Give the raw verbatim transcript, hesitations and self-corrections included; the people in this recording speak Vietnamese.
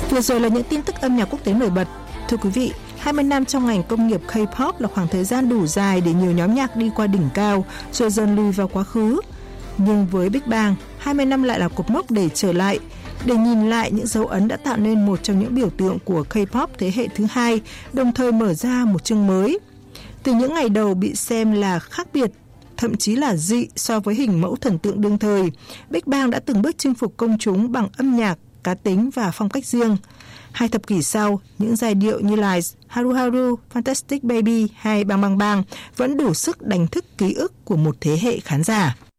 Vừa rồi là những tin tức âm nhạc quốc tế nổi bật. Thưa quý vị, hai mươi năm trong ngành công nghiệp K-pop là khoảng thời gian đủ dài để nhiều nhóm nhạc đi qua đỉnh cao rồi dần lùi vào quá khứ. Nhưng với Big Bang, hai mươi năm lại là cột mốc để trở lại, để nhìn lại những dấu ấn đã tạo nên một trong những biểu tượng của K-pop thế hệ thứ hai, đồng thời mở ra một chương mới. Từ những ngày đầu bị xem là khác biệt, thậm chí là dị so với hình mẫu thần tượng đương thời, Big Bang đã từng bước chinh phục công chúng bằng âm nhạc, cá tính và phong cách riêng. Hai thập kỷ sau, những giai điệu như là Haru Haru, Fantastic Baby hay Bang Bang Bang vẫn đủ sức đánh thức ký ức của một thế hệ khán giả.